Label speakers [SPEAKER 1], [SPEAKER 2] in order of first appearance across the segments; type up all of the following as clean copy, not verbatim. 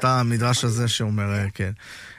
[SPEAKER 1] את המדרש הזה שאומר, כן.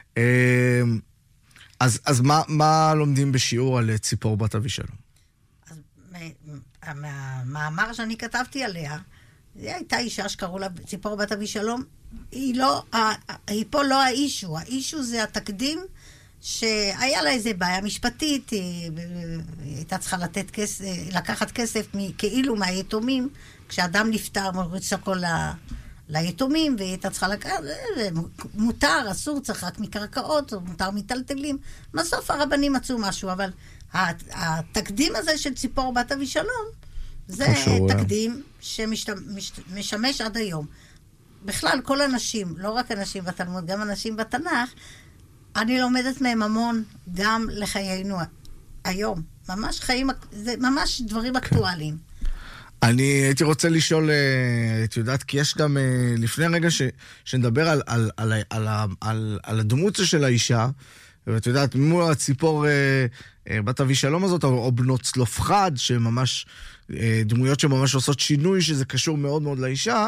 [SPEAKER 1] אז מה לומדים בשיעור על ציפור בת אבישלום?
[SPEAKER 2] אז מהמאמר שאני כתבתי עליה, זו הייתה אישה שקראו לה ציפור בת אבישלום, היא פה לא האישו, האישו זה התקדים שהיה לה איזה בעיה משפטית, היא הייתה צריכה לקחת כסף כאילו מהיתומים, כשאדם נפטר מוריץ הכל ליתומים, והיא הייתה צריכה לקחת, מותר, אסור, צריך רק מקרקעות, או מותר מטלטלים. בסוף הרבנים מצאו משהו, אבל התקדים הזה של ציפור בת אבישלום, זה תקדים שמשמש עד היום. בכלל, כל אנשים, לא רק אנשים בתלמוד, גם אנשים בתנ"ך, אני לומדת מהם המון גם לחיינו היום. ממש חיים, זה ממש דברים אקטואליים.
[SPEAKER 1] אני הייתי רוצה לשאול, את יודעת, כי יש גם לפני רגע שנדבר על הדמות של האישה, ואת יודעת, מול הציפור בת אבישלום הזאת, או בנות צלופחד, שממש, דמויות שממש עושות שינוי, שזה קשור מאוד מאוד לאישה,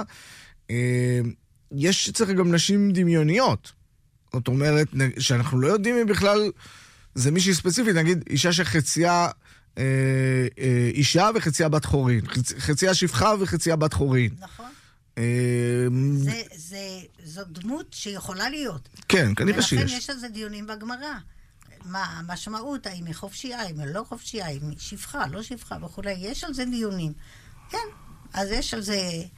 [SPEAKER 1] יש צריך גם נשים דמיוניות. זאת אומרת, שאנחנו לא יודעים אם בכלל זה מישהי ספציפית, נגיד אישה שחציה אישה וחציה בת חורין, חציה שפחה וחציה בת חורין.
[SPEAKER 2] נכון. זו דמות שיכולה להיות.
[SPEAKER 1] כן, כנראה שיש.
[SPEAKER 2] ולכן יש על זה דיונים בגמרא. מה המשמעות, האם היא חופשייה, האם היא לא חופשייה, האם היא שפחה, לא שפחה וכו'. יש על זה דיונים. כן, אז יש על זה...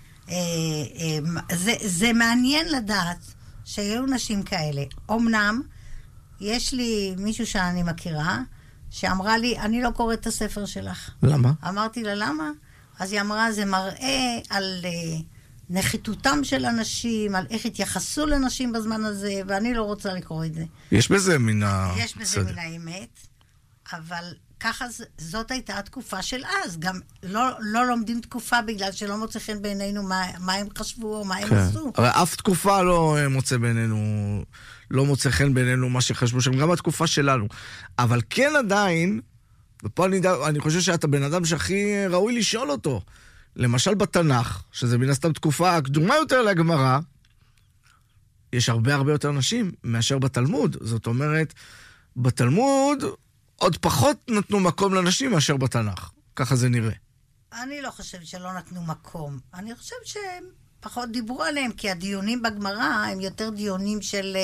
[SPEAKER 2] זה מעניין לדעת שהיו נשים כאלה. אמנם, יש לי מישהו שאני מכירה, שאמרה לי, אני לא קוראת את הספר שלך.
[SPEAKER 1] למה?
[SPEAKER 2] אמרתי לה, למה? אז היא אמרה, זה מראה על נחיתותם של אנשים, על איך התייחסו לנשים בזמן הזה, ואני לא רוצה לקרוא את זה.
[SPEAKER 1] יש בזה מן
[SPEAKER 2] יש בזה מן האמת, אבל ככה זאת הייתה התקופה של אז. גם לא לומדים תקופה בגלל שלא מוצא חן בעינינו מה הם חשבו או מה הם עשו.
[SPEAKER 1] הרי אף תקופה לא מוצא בעינינו... לא מוצא חן בינינו מה שחשבו שם, גם בתקופה שלנו. אבל כן עדיין, ופה אני חושב שאתה בן אדם שהכי ראוי לשאול אותו. למשל בתנ"ך, שזה מן הסתם תקופה הקדומה יותר לגמרא, יש הרבה יותר נשים מאשר בתלמוד. זאת אומרת, בתלמוד עוד פחות נתנו מקום לנשים מאשר בתנ"ך. ככה זה נראה.
[SPEAKER 2] אני לא חושבת שלא נתנו מקום. אני חושבת שהם פחות דיברו עליהם, כי הדיונים בגמרא הם יותר דיונים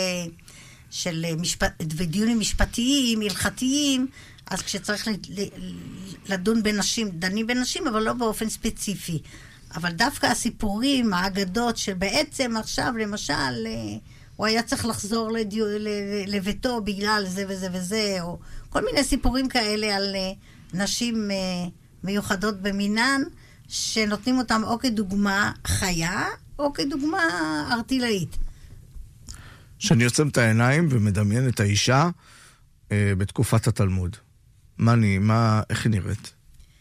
[SPEAKER 2] ודיונים משפטיים, הלכתיים, אז כשצריך לדון בנשים, דנים בנשים, אבל לא באופן ספציפי. אבל דווקא הסיפורים, האגדות, שבעצם עכשיו, למשל, הוא היה צריך לחזור לביתו בגלל זה וזה וזה, או כל מיני סיפורים כאלה על נשים מיוחדות במינן, שנותנים אותם או כדוגמה חיה, או כדוגמה ארטילאית.
[SPEAKER 1] שאני יוצא את העיניים ומדמיין את האישה בתקופת התלמוד. איך היא נראית?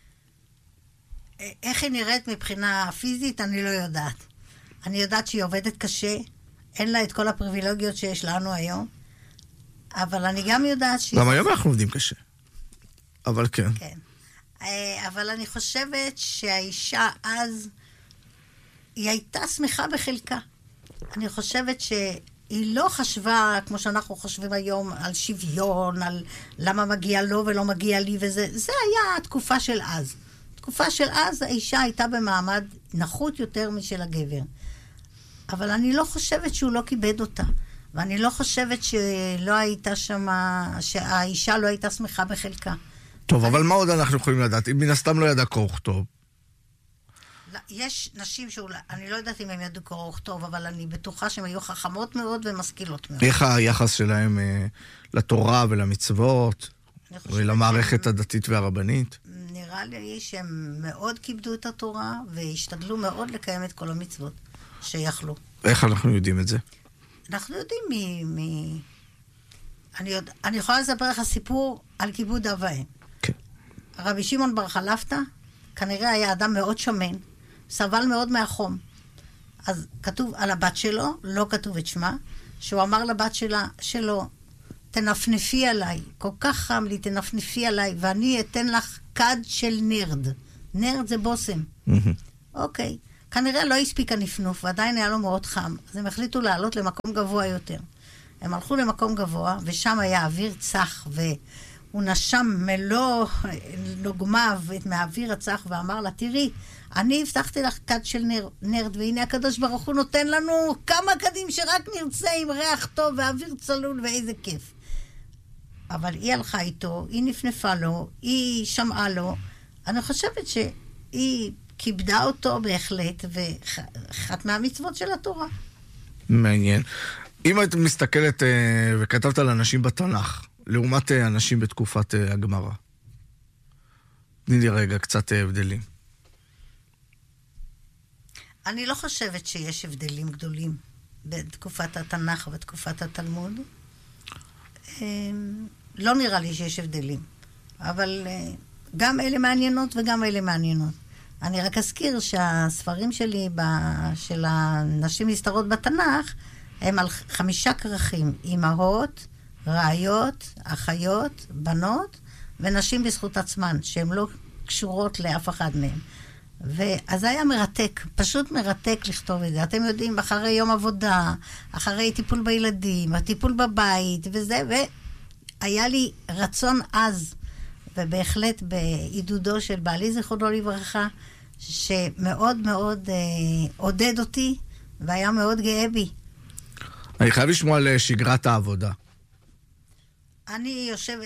[SPEAKER 2] איך היא נראית מבחינה פיזית, אני לא יודעת. אני יודעת שהיא עובדת קשה, אין לה את כל הפריבילגיות שיש לנו היום, אבל אני גם יודעת
[SPEAKER 1] גם היום אנחנו עובדים קשה. אבל כן.
[SPEAKER 2] כן. אבל אני חושבת שהאישה אז, היא הייתה שמחה בחלקה. אני חושבת שהיא לא חשבה, כמו שאנחנו חושבים היום, על שוויון, על למה מגיע לו ולא מגיע לי וזה. זה היה התקופה של אז. תקופה של אז האישה הייתה במעמד נחות יותר משל הגבר. אבל אני לא חושבת שהוא לא כיבד אותה. ואני לא חושבת שלא הייתה שמה, שהאישה לא הייתה שמחה בחלקה.
[SPEAKER 1] טוב, אבל מה עוד אנחנו יכולים לדעת? אם מן הסתם לא ידע קרוא וכתוב.
[SPEAKER 2] יש נשים שאולי, אני לא יודעת אם הם ידעו קרוא וכתוב, אבל אני בטוחה שהן היו חכמות מאוד ומשכילות מאוד.
[SPEAKER 1] איך היחס שלהם לתורה ולמצוות, ולמערכת הדתית והרבנית?
[SPEAKER 2] נראה לי שהם מאוד כיבדו את התורה, והשתדלו מאוד לקיים את כל המצוות שיכלו.
[SPEAKER 1] איך אנחנו יודעים את זה?
[SPEAKER 2] אנחנו יודעים אני יכולה לספר לך סיפור על כיבוד אב ואם.
[SPEAKER 1] כן.
[SPEAKER 2] רבי שמעון בר חלפתא, כנראה היה אדם מאוד שמן, סבל מאוד מהחום. אז כתוב על הבת שלו, לא כתוב את שמה, שהוא אמר לבת שלו, תנפנפי עליי, כל כך חם לי, תנפנפי עליי, ואני אתן לך כד של נרד. נרד זה בוסם. אוקיי. כנראה לא הספיק הנפנוף, ועדיין היה לו מאוד חם. אז הם החליטו לעלות למקום גבוה יותר. הם הלכו למקום גבוה, ושם היה אוויר צח, והוא נשם מלוא נוגמיו מהאוויר הצח, ואמר לה, תראי, אני הבטחתי לך כד של נרד, והנה הקדוש ברוך הוא נותן לנו כמה כדים שרק נרצה עם ריח טוב ואוויר צלול, ואיזה כיף. אבל היא הלכה איתו, היא נפנפה לו, היא שמעה לו. אני חושבת שהיא כיבדה אותו בהחלט, ואחת מהמצוות של התורה.
[SPEAKER 1] מעניין. אם היית מסתכלת וכתבת על אנשים בתנ"ך, לעומת אנשים בתקופת הגמרא, תני לי רגע קצת הבדלים.
[SPEAKER 2] אני לא חושבת שיש הבדלים גדולים בתקופת התנ"ך ובתקופת התלמוד. לא נראה לי שיש הבדלים. אבל גם אלה מעניינות וגם אלה מעניינות. אני רק אזכיר שהספרים שלי של הנשים נסתרות בתנ"ך הם על 5 כרכים. אמהות, רעיות, אחיות, בנות ונשים בזכות עצמן, שהן לא קשורות לאף אחד מהן. ואז היה מרתק, פשוט מרתק לכתוב את זה. אתם יודעים, אחרי יום עבודה, אחרי טיפול בילדים, הטיפול בבית וזה, והיה לי רצון עז, ובהחלט בעידודו של בעלי זכרונו לברכה, שמאוד מאוד עודד אותי, והיה מאוד גאה בי.
[SPEAKER 1] אני חייב לשמוע על שגרת העבודה.
[SPEAKER 2] אני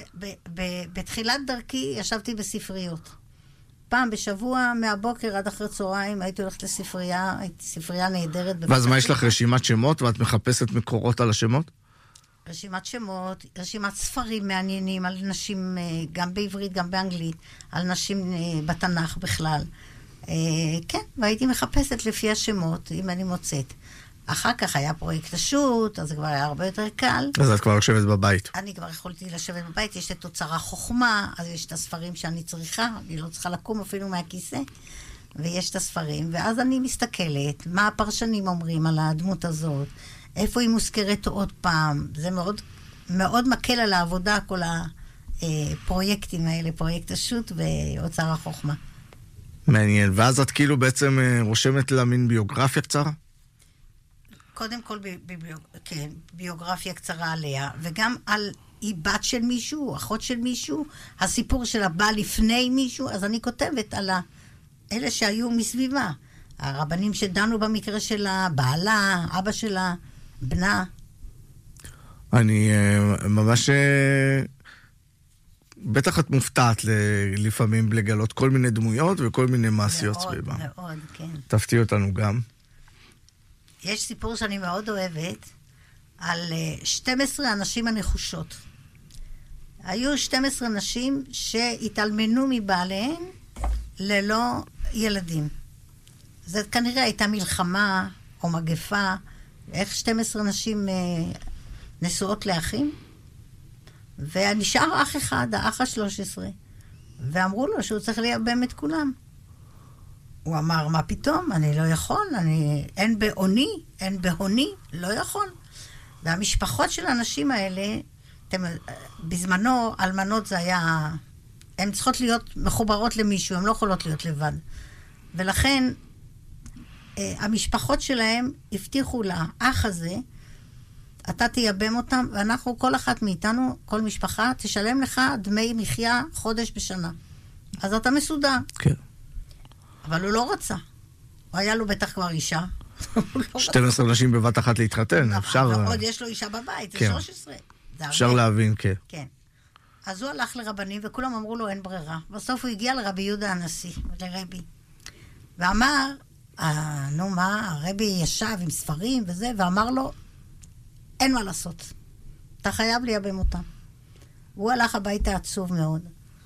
[SPEAKER 2] בתחילת דרכי ישבתי בספריות. פעם בשבוע, מהבוקר עד אחרי צהריים, הייתי הולכת לספרייה, הייתי ספרייה נהדרת.
[SPEAKER 1] ואז מה, יש לך רשימת שמות, ואת מחפשת מקורות על השמות?
[SPEAKER 2] רשימת שמות, רשימת ספרים מעניינים על נשים, גם בעברית, גם באנגלית, על נשים בתנ"ך בכלל. כן, והייתי מחפשת לפי השמות, אם אני מוצאת. אחר כך היה פרויקט השו"ת, אז זה כבר היה הרבה יותר קל.
[SPEAKER 1] אז את כבר יושבת בבית.
[SPEAKER 2] אני כבר יכולתי לשבת בבית, יש את אוצר החוכמה, אז יש את הספרים שאני צריכה, אני לא צריכה לקום אפילו מהכיסא, ויש את הספרים, ואז אני מסתכלת, מה הפרשנים אומרים על הדמות הזאת, איפה היא מוזכרת עוד פעם, זה מאוד, מאוד מקל על העבודה, כל הפרויקטים האלה, פרויקט השו"ת ואוצר החוכמה.
[SPEAKER 1] מעניין, ואז את כאילו בעצם רושמת לה מין ביוגרפיה קצרה?
[SPEAKER 2] קודם כל, כן, ביוגרפיה קצרה עליה, וגם על היא בת של מישהו, אחות של מישהו, הסיפור שלה בא לפני מישהו, אז אני כותבת על אלה שהיו מסביבה. הרבנים שדנו במקרה שלה, בעלה, אבא שלה, בנה. אני
[SPEAKER 1] ממש... בטח את מופתעת לפעמים לגלות כל מיני דמויות וכל מיני מעשיות סביבה.
[SPEAKER 2] מאוד, מאוד, כן.
[SPEAKER 1] תפתיע אותנו גם.
[SPEAKER 2] יש סיפור שאני מאוד אוהבת על 12 הנשים הנחושות. היו 12 נשים שהתאלמנו מבעליהן ללא ילדים. זה כנראה הייתה מלחמה או מגפה, איך 12 נשים נשואות לאחים, ונשאר אח אחד, האח ה-13, ואמרו לו שהוא צריך לייבם את כולם. הוא אמר, מה פתאום? אני לא יכול, אין בהוני, לא יכול. והמשפחות של האנשים האלה, בזמנו, אלמנות זה היה, הן צריכות להיות מחוברות למישהו, הן לא יכולות להיות לבד. ולכן, המשפחות שלהם הבטיחו לאח הזה, אתה תייבם אותם, ואנחנו, כל אחת מאיתנו, כל משפחה, תשלם לך דמי מחיה חודש בשנה. אז אתה מסודר.
[SPEAKER 1] כן.
[SPEAKER 2] אבל הוא לא רצה. הוא היה לו בטח כבר אישה.
[SPEAKER 1] 12 נשים בבת אחת להתחתן, אפשר...
[SPEAKER 2] ועוד יש לו אישה בבית, זה 13.
[SPEAKER 1] אפשר להבין, כן.
[SPEAKER 2] כן. אז הוא הלך לרבנים, וכולם אמרו לו אין ברירה. בסוף הוא הגיע לרבי יהודה הנשיא, לרבי. ואמר, נו מה, הרבי ישב עם ספרים וזה, ואמר לו, אין מה לעשות. אתה חייב לייבם אותם. הוא הלך הביתה עצוב מאוד.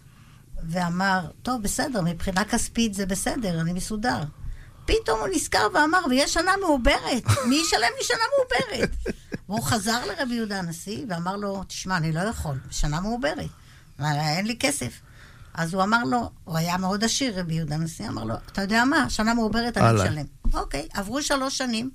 [SPEAKER 2] ואמר, טוב, בסדר, מבחינה כספית זה בסדר, אני מסודר. פתאום הוא נזכר ואמר, ויש שנה מעוברת, מי ישלם לי שנה מעוברת? והוא חזר לרבי יהודה הנשיא, ואמר לו, תשמע, אני לא יכול, שנה מעוברת, אין לי כסף. אז הוא אמר לו, הוא היה מאוד עשיר, רבי יהודה הנשיא, אמר לו, אתה יודע מה, שנה מעוברת אני משלם. אוקיי, עברו 3 שנים,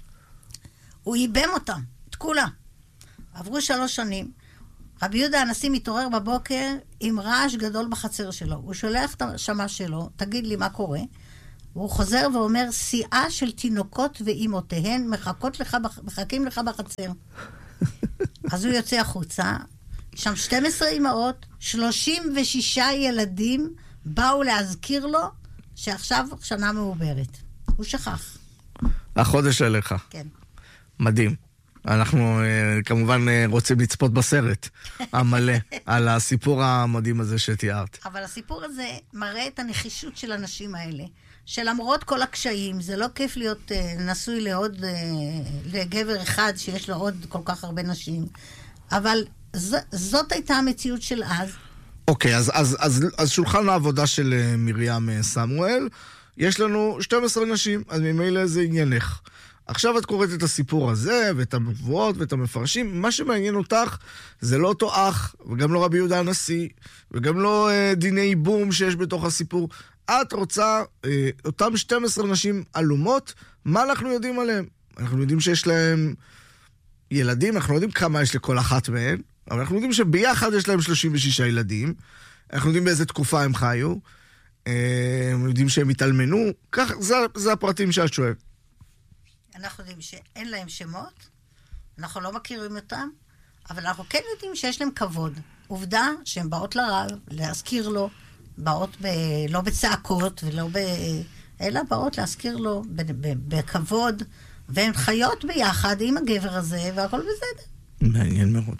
[SPEAKER 2] הוא ייבם אותם, את כולה. עברו 3 שנים, רבי יהודה הנשיא מתעורר בבוקר עם רעש גדול בחצר שלו. הוא שולח את השמש שלו, תגיד לי מה קורה. והוא חוזר ואומר, סיעה של תינוקות ואימותיהן מחכים לך בחצר. אז הוא יוצא החוצה, שם 12 אמהות, 36 ילדים באו להזכיר לו שעכשיו שנה מעוברת. הוא שכח.
[SPEAKER 1] החודש עליך.
[SPEAKER 2] כן.
[SPEAKER 1] מדהים. אנחנו כמובן רוצים לצפות בסרט המלא על הסיפור המדהים הזה שתיארת.
[SPEAKER 2] אבל הסיפור הזה מראה את הנחישות של הנשים האלה, שלמרות כל הקשיים, זה לא כיף להיות נשוי לגבר אחד שיש לו עוד כל כך הרבה נשים, אבל זאת הייתה המציאות של אז.
[SPEAKER 1] אוקיי, אז שולחן העבודה של מרים סמואל, יש לנו 12 נשים, אז ממילא זה עניינך. עכשיו את קוראת את הסיפור הזה, ואת המבואות, ואת המפרשים. מה שמעניין אותך זה לא אותו אח, וגם לא רבי יהודה הנשיא, וגם לא דיני ייבום שיש בתוך הסיפור. את רוצה, אותם 12 נשים אלומות, מה אנחנו יודעים עליהם? אנחנו יודעים שיש להם ילדים, אנחנו יודעים כמה יש לכל אחת מהן, אבל אנחנו יודעים שביחד יש להם 36 ילדים, אנחנו יודעים באיזה תקופה הם חיו, אנחנו יודעים שהם התאלמנו, כך, זה הפרטים שאת שואלת.
[SPEAKER 2] אנחנו יודעים שאין להם שמות, אנחנו לא מכירים אותם, אבל אנחנו כן יודעים שיש להם כבוד. עובדה שהן באות לרב, להזכיר לו, באות לא בצעקות, אלא באות להזכיר לו בכבוד, והן חיות ביחד עם הגבר הזה, והכל בסדר.
[SPEAKER 1] מעניין מאוד.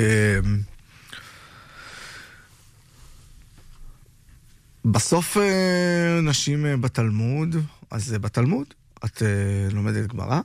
[SPEAKER 1] בסוף נשים בתלמוד, אז בתלמוד, את לומדת גמרא?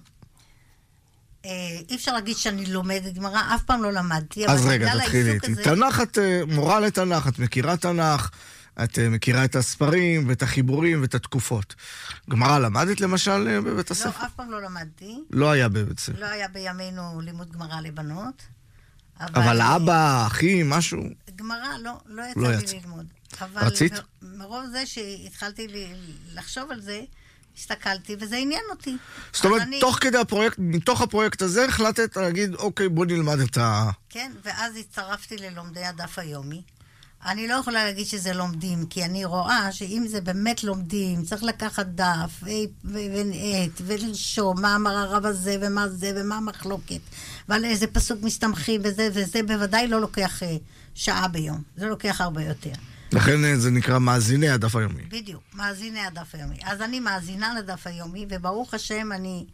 [SPEAKER 2] אי אפשר להגיד שאני לומדת גמרא, אף פעם לא למדתי.
[SPEAKER 1] אז רגע, תתחילי איתי. תנ"ך, את מורה לתנ"ך, את מכירה תנ"ך, את מכירה את הספרים ואת החיבורים ואת התקופות. גמרא למדת למשל בבית הספר?
[SPEAKER 2] לא, אף פעם לא למדתי.
[SPEAKER 1] לא היה בבית הספר.
[SPEAKER 2] לא היה בימינו לימוד גמרא לבנות.
[SPEAKER 1] אבל אבא, אחי, משהו?
[SPEAKER 2] גמרא לא יצא לי ללמוד.
[SPEAKER 1] רצית?
[SPEAKER 2] מרוב זה שהתחלתי לחשוב על זה, הסתכלתי, וזה עניין אותי.
[SPEAKER 1] זאת אומרת, תוך כדי הפרויקט, מתוך הפרויקט הזה, החלטת להגיד, אוקיי, בוא נלמד את
[SPEAKER 2] כן, ואז הצטרפתי ללומדי הדף היומי. אני לא יכולה להגיד שזה לומדים, כי אני רואה שאם זה באמת לומדים, צריך לקחת דף, ועט, ולרשום מה אמר הרב הזה, ומה זה, ומה המחלוקת, ועל איזה פסוק מסתמכים, וזה בוודאי לא לוקח שעה ביום. זה לוקח הרבה יותר.
[SPEAKER 1] לכן זה נקרא מאזיני הדף היומי.
[SPEAKER 2] בדיוק, מאזיני הדף היומי. אז אני מאזינה לדף היומי, וברוך השם אני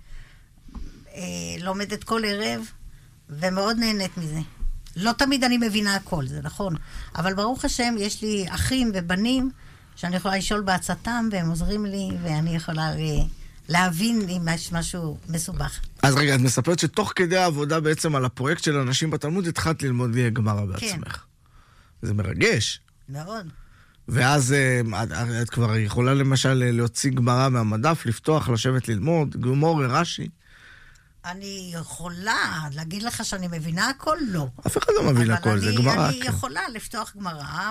[SPEAKER 2] לומדת כל ערב, ומאוד נהנית מזה. לא תמיד אני מבינה הכל, זה נכון. אבל ברוך השם, יש לי אחים ובנים, שאני יכולה לשאול בעצתם, והם עוזרים לי, ואני יכולה להבין אם יש משהו מסובך.
[SPEAKER 1] אז רגע, את מספרת שתוך כדי העבודה בעצם על הפרויקט של אנשים בתלמוד, התחלת ללמוד גמרא בעצמך. כן. זה מרגש.
[SPEAKER 2] מאוד.
[SPEAKER 1] ואז את כבר יכולה למשל להוציא גמרא מהמדף, לפתוח, לשבת ללמוד, גמור, רש"י.
[SPEAKER 2] אני יכולה להגיד לך שאני מבינה הכל? לא.
[SPEAKER 1] אף אחד לא מבין הכל, זה גמרא.
[SPEAKER 2] אני יכולה לפתוח גמרא,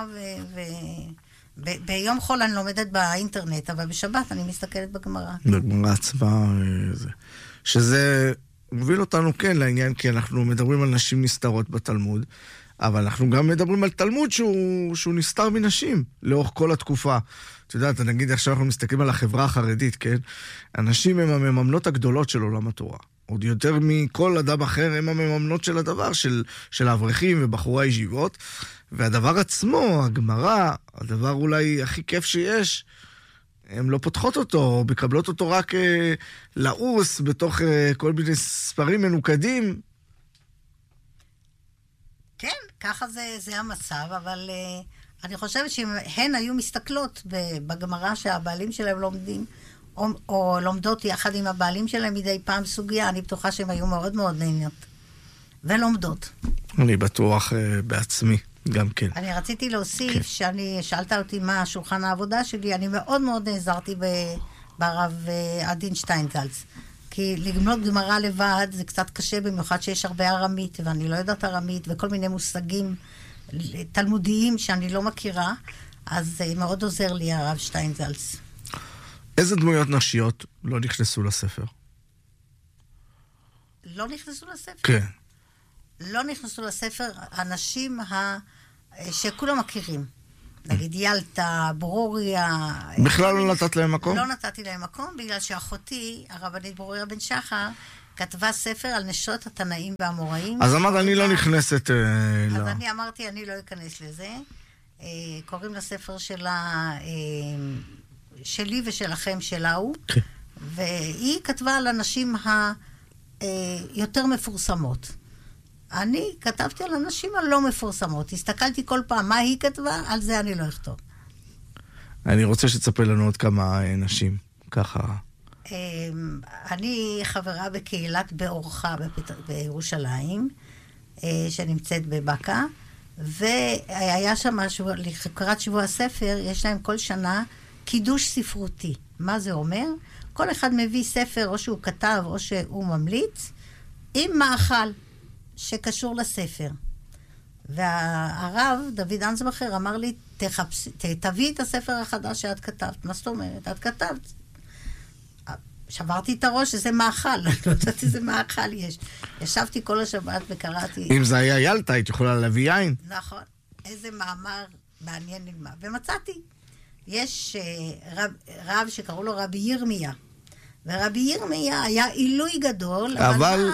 [SPEAKER 2] ביום חול אני לומדת באינטרנט, אבל בשבת אני מסתכלת בגמרא.
[SPEAKER 1] בגמרא עצמה, שזה מוביל אותנו כן לעניין, כי אנחנו מדברים על נשים נסתרות בתלמוד, אבל אנחנו גם מדברים על תלמוד שהוא נסתר מנשים לאורך כל התקופה. אתה יודע, נגיד עכשיו אנחנו מסתכלים על החברה החרדית, כן? הנשים הן המממנות הגדולות של עולם התורה. עוד יותר מכל אדם אחר הם המממנות של הדבר, של האברכים ובחורי הישיבות. והדבר עצמו, הגמרא, הדבר אולי הכי כיף שיש, הן לא פותחות אותו, או מקבלות אותו רק לעוס בתוך כל מיני ספרים מנוקדים.
[SPEAKER 2] כן, ככה זה המצב, אבל אני חושבת שהן היו מסתכלות בגמרא שהבעלים שלהם לומדים, או לומדות יחד עם הבעלים שלהם מדי פעם סוגיה, אני בטוחה שהן היו מאוד מאוד נהנות. ולומדות.
[SPEAKER 1] אני בטוח בעצמי, גם כן.
[SPEAKER 2] אני רציתי להוסיף שאני, שאלת אותי מה שולחן העבודה שלי, אני מאוד מאוד נעזרתי ברב עדין שטיינזלץ. כי לגמלות גמרא לבד זה קצת קשה, במיוחד שיש הרבה ארמית, ואני לא יודעת ארמית, וכל מיני מושגים תלמודיים שאני לא מכירה, אז זה מאוד עוזר לי הרב שטיינזלץ.
[SPEAKER 1] איזה דמויות נשיות לא נכנסו לספר?
[SPEAKER 2] לא נכנסו לספר?
[SPEAKER 1] כן.
[SPEAKER 2] לא נכנסו לספר אנשים שכולם מכירים. נגיד ילטה, ברוריה.
[SPEAKER 1] בכלל לא נתת להם מקום?
[SPEAKER 2] לא נתתי להם מקום, בגלל שאחותי, הרבנית ברוריה בן שחר, כתבה ספר על נשות התנאים והאמוראים.
[SPEAKER 1] אז אמרת, אני לא נכנסת
[SPEAKER 2] אז אני אמרתי, אני לא אכנס לזה. קוראים לספר שלה, שלי ושלכם, שלה הוא. והיא כתבה על הנשים היותר מפורסמות. אני כתבתי על הנשים הלא מפורסמות. הסתכלתי כל פעם מה היא כתבה, על זה אני לא אכתוב.
[SPEAKER 1] אני רוצה שתספר לנו עוד כמה נשים, ככה.
[SPEAKER 2] אני חברה בקהילת באורחה בירושלים, שנמצאת בבקה, והיה שם לקראת שבוע הספר, יש להם כל שנה קידוש ספרותי. מה זה אומר? כל אחד מביא ספר, או שהוא כתב, או שהוא ממליץ, עם מאכל שקשור לספר. והרב, דוד אנסבכר, אמר לי, תביאי את הספר החדש שאת כתבת. מה זאת אומרת? את כתבת. שברתי את הראש, איזה מאכל. אני לא יודעת איזה מאכל יש. ישבתי כל השבת וקראתי.
[SPEAKER 1] אם זה היה ילטה, היית יכולה להביא יין.
[SPEAKER 2] נכון. איזה מאמר מעניין נלמד. ומצאתי. יש רב שקראו לו רבי ירמיה. ורבי ירמיה היה עילוי גדול.
[SPEAKER 1] אבל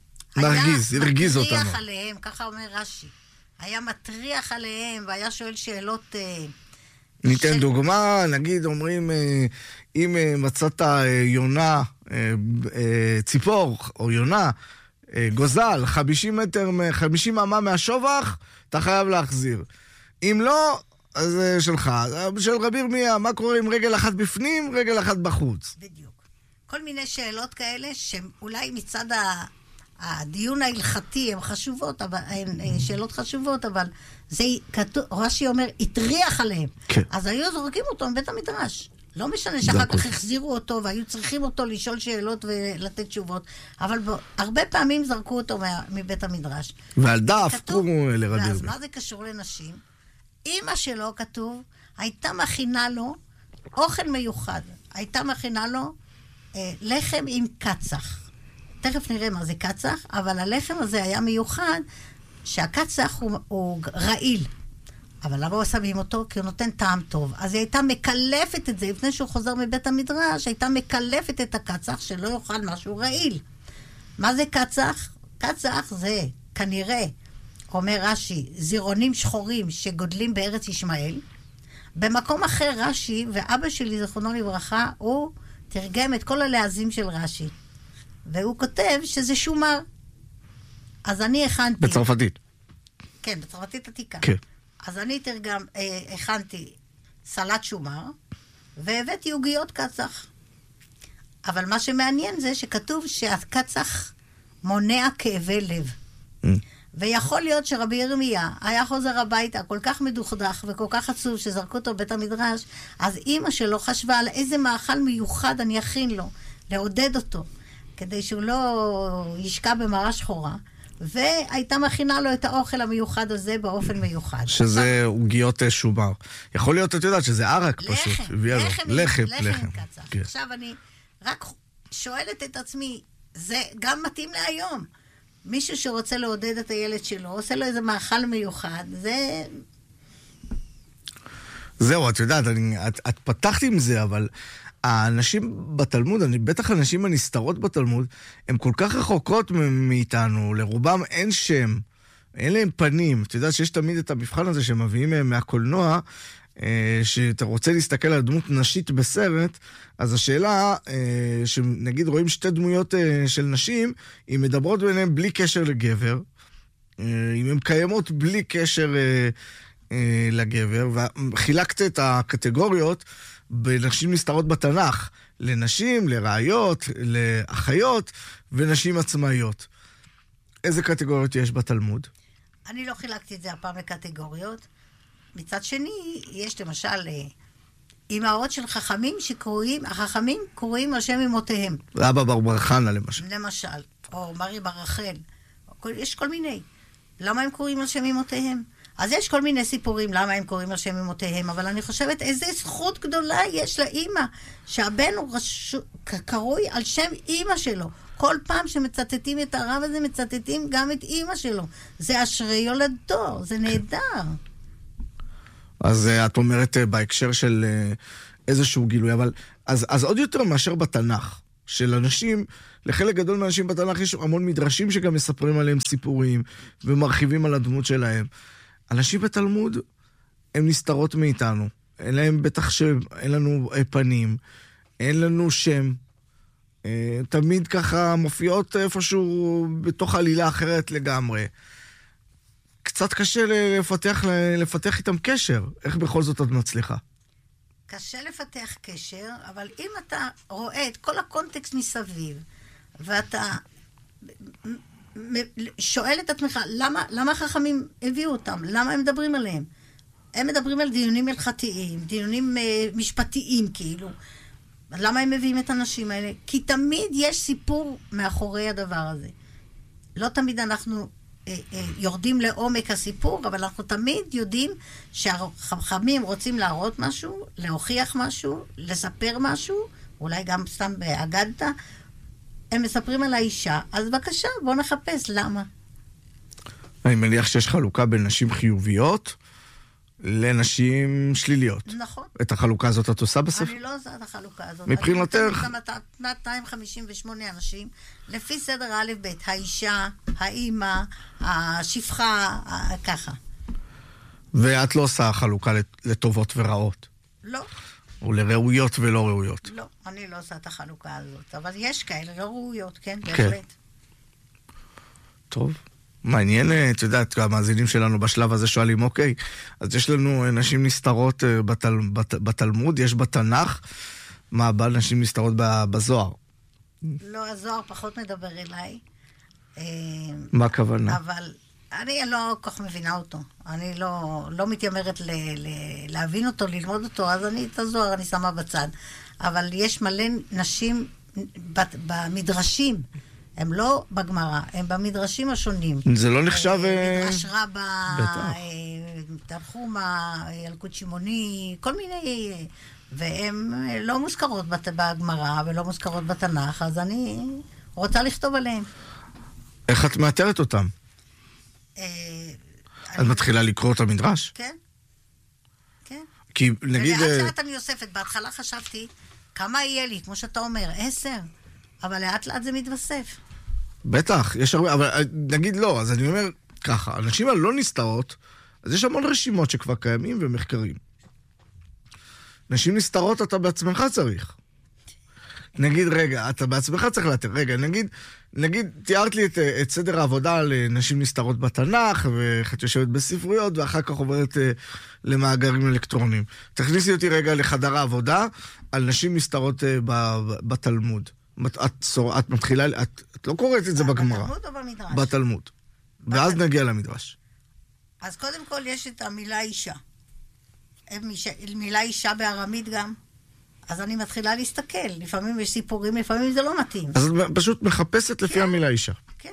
[SPEAKER 1] הרגיז אותנו.
[SPEAKER 2] היה מטריח עליהם, ככה אומר רש"י. היה מטריח עליהם והיה שואל שאלות...
[SPEAKER 1] ניתן דוגמה, נגיד אומרים, אם מצאת יונה, ציפור או יונה, גוזל, 50 אמה מהשובח, אתה חייב להחזיר. אם לא, אז זה שלך. של רבי ירמיה, מה קורה עם רגל אחת בפנים, רגל אחת בחוץ?
[SPEAKER 2] בדיוק. כל מיני שאלות כאלה שאולי מצד הדיון ההלכתי הן חשובות, הן שאלות חשובות, אבל זה כתוב, רש"י אומר, התריח עליהם.
[SPEAKER 1] כן.
[SPEAKER 2] אז היו זורקים אותו מבית המדרש. לא משנה שאחר כך החזירו אותו, והיו צריכים אותו לשאול שאלות ולתת תשובות, אבל הרבה פעמים זרקו אותו מבית המדרש.
[SPEAKER 1] ועל דף קורו לרבי ירמיה.
[SPEAKER 2] ואז מה זה קשור לנשים? אמא שלו, כתוב, הייתה מכינה לו אוכל מיוחד. הייתה מכינה לו לחם עם קצח. תכף נראה מה זה קצח, אבל הלחם הזה היה מיוחד, שהקצח הוא רעיל. אבל למה שמים אותו? כי הוא נותן טעם טוב. אז היא הייתה מקלפת את זה, לפני שהוא חוזר מבית המדרש, הייתה מקלפת את הקצח שלא יאכל משהו רעיל. מה זה קצח? קצח זה כנראה, אומר רש"י, זירונים שחורים שגודלים בארץ ישמעאל. במקום אחר רש"י, ואבא שלי, זכרונו לברכה, הוא תרגם את כל הלעזים של רש"י. והוא כותב שזה שומר. אז אני הכנתי...
[SPEAKER 1] בצרפתית.
[SPEAKER 2] כן, בצרפתית עתיקה.
[SPEAKER 1] כן.
[SPEAKER 2] אז אני הכנתי סלט שומר, והבאתי עוגיות קצח. אבל מה שמעניין זה שכתוב שהקצח מונע כאבי לב. ויכול להיות שרבי ירמיה היה חוזר הביתה כל כך מדוכדך וכל כך עצוב שזרקו אותו בית המדרש, אז אמא שלו חשבה על איזה מאכל מיוחד אני אכין לו, לעודד אותו, כדי שהוא לא ישקע במראה שחורה, והייתה מכינה לו את האוכל המיוחד הזה באופן מיוחד.
[SPEAKER 1] שזה עוגיות שומר. יכול להיות, את יודעת, שזה ערק פשוט.
[SPEAKER 2] לחם קצח. עכשיו אני רק שואלת את עצמי, זה גם מתאים להיום. מישהו שרוצה לעודד את הילד שלו, עושה לו איזה מאכל מיוחד, זה...
[SPEAKER 1] זהו, את יודעת, את פתחת עם זה, אבל האנשים בתלמוד, בטח הנשים הנסתרות בתלמוד, הן כל כך רחוקות מאיתנו, לרובם אין שם, אין להם פנים. את יודעת שיש תמיד את המבחן הזה שמביאים מהקולנוע, שאתה רוצה להסתכל על דמות נשית בסרט, אז השאלה, שנגיד רואים שתי דמויות של נשים, אם מדברות ביניהן בלי קשר לגבר, אם הן קיימות בלי קשר לגבר, וחילקת את הקטגוריות בנשים נסתרות בתנ"ך, לנשים, לראיות, לאחיות ונשים עצמאיות. איזה קטגוריות יש בתלמוד?
[SPEAKER 2] אני לא חילקתי את זה הפעם לקטגוריות. מצד שני, יש למשל אמהות של חכמים שקרויים, החכמים קרויים על שם אמותיהם.
[SPEAKER 1] אבא בר חנה למשל.
[SPEAKER 2] למשל, או מרי בר רחל. יש כל מיני. למה הם קרויים על שם אמותיהם? אז יש כל מיני סיפורים למה הם קוראים על שם אמותיהם, אבל אני חושבת איזה זכות גדולה יש לאמא, שהבן הוא קרוי על שם אמא שלו. כל פעם שמצטטים את הרב הזה, מצטטים גם את אמא שלו. זה אשרי יולדתו, זה נהדר.
[SPEAKER 1] אז את אומרת בהקשר של איזשהו גילוי, אבל אז עוד יותר מאשר בתנ"ך, של אנשים, לחלק גדול מהאנשים בתנ"ך יש המון מדרשים שגם מספרים עליהם סיפורים, ומרחיבים על הדמות שלהם. אנשים בתלמוד, הם נסתרות מאיתנו. אין להם בטח שם, אין לנו פנים, אין לנו שם. תמיד ככה מופיעות איפשהו בתוך עלילה אחרת לגמרי. קצת קשה לפתח איתם קשר. איך בכל זאת את מצליחה?
[SPEAKER 2] קשה לפתח קשר, אבל אם אתה רואה את כל הקונטקסט מסביב, ואתה שואל את עצמך, למה החכמים הביאו אותם? למה הם מדברים עליהם? הם מדברים על דיונים הלכתיים, דיונים משפטיים כאילו. למה הם מביאים את האנשים האלה? כי תמיד יש סיפור מאחורי הדבר הזה. לא תמיד אנחנו יורדים לעומק הסיפור, אבל אנחנו תמיד יודעים שהחכמים רוצים להראות משהו, להוכיח משהו, לספר משהו, אולי גם סתם באגדתא. הם מספרים על האישה, אז בבקשה, בוא נחפש למה.
[SPEAKER 1] אני מניח שיש חלוקה בין נשים חיוביות לנשים שליליות.
[SPEAKER 2] נכון.
[SPEAKER 1] את החלוקה הזאת את עושה בספר?
[SPEAKER 2] אני לא עושה את החלוקה הזאת.
[SPEAKER 1] מבחינתך?
[SPEAKER 2] אני נותנת 258 אנשים, לפי סדר א' ב', האישה, האימא, השפחה, ככה.
[SPEAKER 1] ואת לא עושה חלוקה לטובות ורעות?
[SPEAKER 2] לא.
[SPEAKER 1] או לראויות ולא ראויות?
[SPEAKER 2] לא, אני לא עושה את החלוקה הזאת, אבל יש כאלה לא ראויות, כן, בהחלט.
[SPEAKER 1] טוב. מעניין, את יודעת, המאזינים שלנו בשלב הזה שואלים, אוקיי, אז יש לנו נשים נסתרות בתלמוד, יש בתנ"ך, מה הבא נשים נסתרות בזוהר?
[SPEAKER 2] לא, הזוהר פחות מדבר אליי.
[SPEAKER 1] מה הכוונה?
[SPEAKER 2] אבל אני לא כל כך מבינה אותו. אני לא מתיימרת להבין אותו, ללמוד אותו, אז את הזוהר אני שמה בצד. אבל יש מלא נשים במדרשים, הם לא בגמרא, הם במדרשים השונים.
[SPEAKER 1] זה לא נחשב...
[SPEAKER 2] מדרש רבה, תנחומא, ילקוט שמעוני, כל מיני... והן לא מוזכרות בגמרא ולא מוזכרות בתנ"ך, אז אני רוצה לכתוב עליהן.
[SPEAKER 1] איך את מאתרת אותם? את מתחילה לקרוא את המדרש?
[SPEAKER 2] כן. כן.
[SPEAKER 1] כי נגיד...
[SPEAKER 2] ולאט לאט אני אוספת. בהתחלה חשבתי, כמה יהיה לי? כמו שאתה אומר, 10. אבל לאט לאט זה מתווסף.
[SPEAKER 1] בטח, יש הרבה, אבל נגיד לא, אז אני אומר ככה, אנשים האלה לא נסתרות, אז יש המון רשימות שכבר קיימים ומחקרים. נשים נסתרות אתה בעצמך צריך. נגיד, רגע, אתה בעצמך צריך לאתר, רגע, נגיד, תיארת לי את סדר העבודה לנשים נסתרות בתנ"ך, ואיך את יושבת בספרויות, ואחר כך עוברת למאגרים אלקטרוניים. תכניסי אותי רגע לחדר העבודה, על נשים נסתרות בתלמוד. את מתחילה, את לא קוראת את זה בגמרא.
[SPEAKER 2] בתלמוד או במדרש?
[SPEAKER 1] בתלמוד. ואז נגיע למדרש.
[SPEAKER 2] אז קודם כל יש את המילה אישה. מילה אישה בארמית גם. אז אני מתחילה להסתכל. לפעמים יש סיפורים, לפעמים זה לא מתאים.
[SPEAKER 1] אז את פשוט מחפשת לפי המילה אישה.
[SPEAKER 2] כן.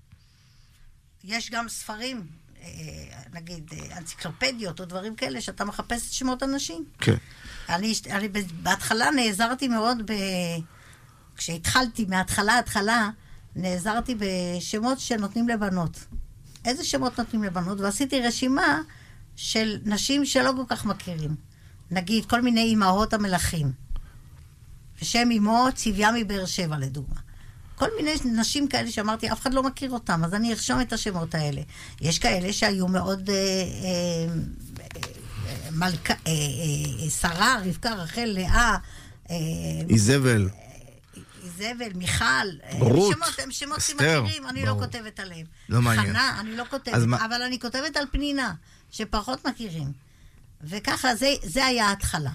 [SPEAKER 2] יש גם ספרים, נגיד אנציקלופדיות או דברים כאלה, שאתה מחפש את שמות אנשים.
[SPEAKER 1] כן.
[SPEAKER 2] אני בהתחלה נעזרתי מאוד כשהתחלתי, מההתחלה, נעזרתי בשמות שנותנים לבנות. איזה שמות נותנים לבנות? ועשיתי רשימה של נשים שלא כל כך מכירים. נגיד, כל מיני אימהות המלכים. ושם אימו צביה מבאר שבע, לדוגמה. כל מיני נשים כאלה שאמרתי, אף אחד לא מכיר אותם, אז אני ארשום את השמות האלה. יש כאלה שהיו מאוד שרה, רבקה, רחל, לאה,
[SPEAKER 1] איזבל.
[SPEAKER 2] איזבל, מיכל,
[SPEAKER 1] רות,
[SPEAKER 2] הם שמות
[SPEAKER 1] אסתר,
[SPEAKER 2] שמכירים, אני לא כותבת עליהם.
[SPEAKER 1] לא מעניין.
[SPEAKER 2] חנה, אני לא כותבת, אבל אני כותבת על פנינה, שפחות מכירים. וככה, זה היה ההתחלה.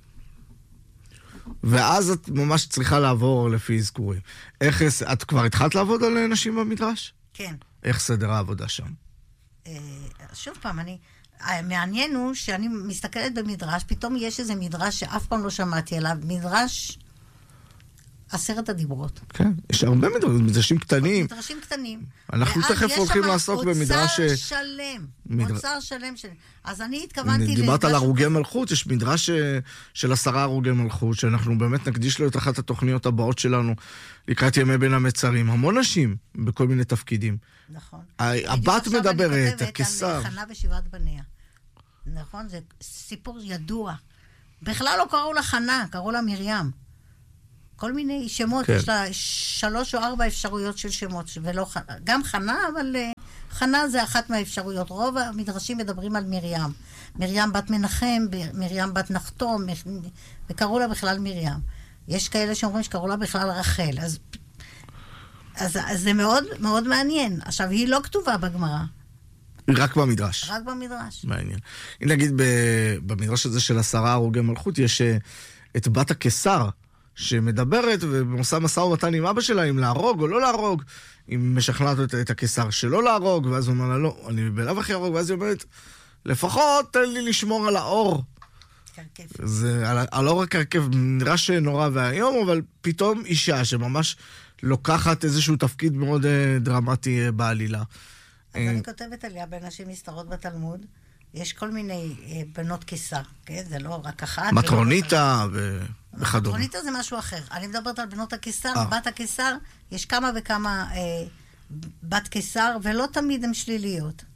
[SPEAKER 1] ואז את ממש צריכה לעבור לפי אזכורים. את כבר התחלת לעבוד על נשים במדרש?
[SPEAKER 2] כן.
[SPEAKER 1] איך סדר העבודה שם?
[SPEAKER 2] שוב פעם, מעניין הוא שאני מסתכלת במדרש, פתאום יש איזה מדרש שאף פעם לא שמעתי עליו, מדרש 10 הדיברות.
[SPEAKER 1] כן, יש הרבה מדרשים קטנים.
[SPEAKER 2] מדרשים קטנים.
[SPEAKER 1] אנחנו תכף הולכים לעסוק במדרש...
[SPEAKER 2] אוצר שלם. אז אני התכוונתי...
[SPEAKER 1] דיברת על הרוגי מלכות, יש מדרש של 10 הרוגי מלכות, שאנחנו באמת נקדיש לו את אחת התוכניות הבאות שלנו, לקראת ימי בין המצרים. המון נשים בכל מיני תפקידים.
[SPEAKER 2] נכון.
[SPEAKER 1] הבת מדברת, הקיסר.
[SPEAKER 2] אני כותבת על חנה ושבעת בניה. נכון, זה סיפור ידוע. בכלל לא קראו לה חנה, קראו לה מרים. כל מיני שמות, יש לה 3 או 4 אפשרויות של שמות, ולא גם חנה, אבל חנה זה אחת מהאפשרויות. רוב המדרשים מדברים על מרים. מרים בת מנחם, מרים בת נחתום, וקראו לה בכלל מרים. יש כאלה שאומרים שקראו לה בכלל רחל. אז זה מאוד מאוד מעניין. עכשיו, היא לא כתובה בגמרא.
[SPEAKER 1] רק במדרש.
[SPEAKER 2] רק במדרש.
[SPEAKER 1] מעניין. אם נגיד במדרש הזה של 10 הרוגי מלכות, יש את בת הקיסר, שמדברת ועושה משא ומתן עם אבא שלה, אם להרוג או לא להרוג, אם משכנעת את הקיסר שלא להרוג, ואז הוא אומר לה, לא, אני בלב הכי הרוג, ואז היא אומרת, לפחות תן לי לשמור על האור.
[SPEAKER 2] קרקף.
[SPEAKER 1] זה, על האור הקרקף נראה שנורא והיום, אבל פתאום אישה שממש לוקחת איזשהו תפקיד מאוד דרמטי בעלילה.
[SPEAKER 2] אז אני כותבת עליה בנשים מסתרות בתלמוד, יש כל מיני בנות קיסר, כן? זה לא רק אחת.
[SPEAKER 1] מטרוניתה וכדומה.
[SPEAKER 2] מטרוניתה זה משהו אחר. אני מדברת על בנות הקיסר, בת הקיסר, יש כמה וכמה בת קיסר, ולא תמיד הן שליליות.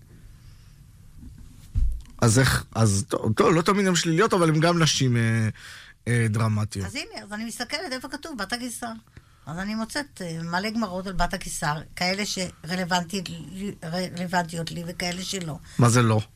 [SPEAKER 1] אז איך, אז טוב, לא תמיד הן שליליות, אבל הן גם נשים דרמטיות.
[SPEAKER 2] אז הנה, אז אני מסתכלת איפה כתוב, בת הקיסר. אז אני מוצאת מלא גמרות על בת הקיסר, כאלה שרלוונטיות לי וכאלה שלא.
[SPEAKER 1] מה זה לא?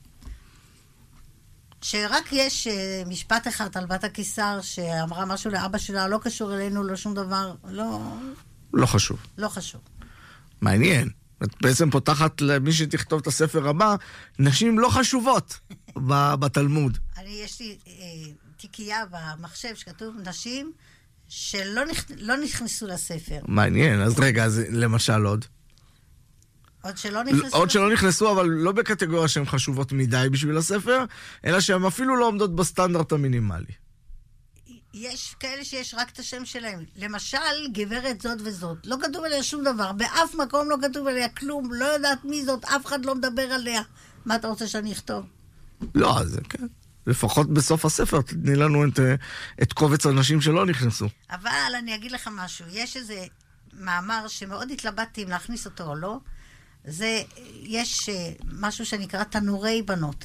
[SPEAKER 2] שרק יש משפט אחד על בת הקיסר שאמרה משהו לאבא שלה, לא קשור אלינו, לא שום דבר,
[SPEAKER 1] לא חשוב.
[SPEAKER 2] לא חשוב.
[SPEAKER 1] מעניין. את בעצם פותחת למי שתכתוב את הספר הבא, נשים לא חשובות בתלמוד.
[SPEAKER 2] יש לי תיקייה במחשב שכתוב נשים שלא נכנסו לספר.
[SPEAKER 1] מעניין, אז רגע, אז למשל עוד. עוד שלא נכנסו, אבל לא בקטגוריה שהן חשובות מדי בשביל הספר, אלא שהן אפילו לא עומדות בסטנדרט המינימלי.
[SPEAKER 2] יש כאלה שיש רק את השם שלהם. למשל, גברת זאת וזאת. לא כתוב עליה שום דבר. באף מקום לא כתוב עליה כלום. לא יודעת מי זאת, אף אחד לא מדבר עליה. מה אתה רוצה שאני אכתוב?
[SPEAKER 1] לא, אז כן. לפחות בסוף הספר תתני לנו את קובץ האנשים שלא נכנסו.
[SPEAKER 2] אבל אני אגיד לך משהו. יש איזה מאמר שמאוד התלבטתי אם להכניס אותו או לא. יש משהו שנקרא תנורי בנות.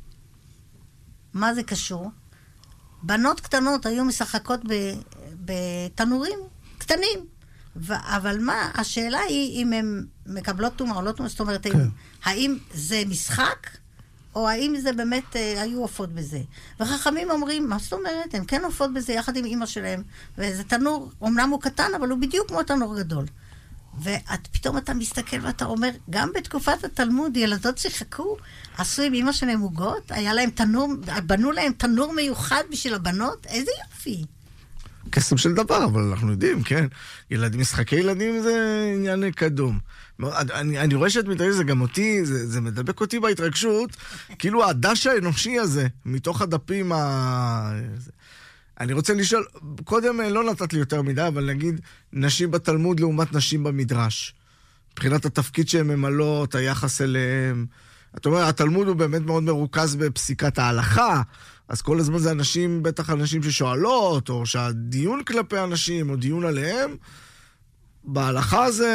[SPEAKER 2] מה זה קשור? בנות קטנות היו משחקות בתנורים קטנים. אבל מה? השאלה היא אם הן מקבלות תומה או לא תומה. זאת אומרת, האם זה משחק? או האם זה באמת היו עופות בזה. וחכמים אומרים, מה זאת אומרת? הם כן עופות בזה יחד עם אמא שלהם. וזה תנור, אמנם הוא קטן, אבל הוא בדיוק כמו תנור גדול. ופתאום אתה מסתכל ואתה אומר, גם בתקופת התלמוד ילדות שיחקו, עשו עם אמא שלהם עוגות, היה להם תנור, בנו להם תנור מיוחד בשביל הבנות, איזה יופי.
[SPEAKER 1] קסם של דבר, אבל אנחנו יודעים, כן. משחקי ילדים זה עניין קדום. אני רואה שאת מתרגשת, זה גם אותי, זה מדבק אותי בהתרגשות, כאילו הדש האנושי הזה, מתוך הדפים אני רוצה לשאול, קודם לא נתת לי יותר מדי, אבל נגיד נשים בתלמוד לעומת נשים במדרש. מבחינת התפקיד שהן ממלאות, היחס אליהם. אתה אומר, התלמוד הוא באמת מאוד מרוכז בפסיקת ההלכה, אז כל הזמן זה אנשים, בטח אנשים ששואלות, או שהדיון כלפי אנשים, או דיון עליהם. בהלכה זה...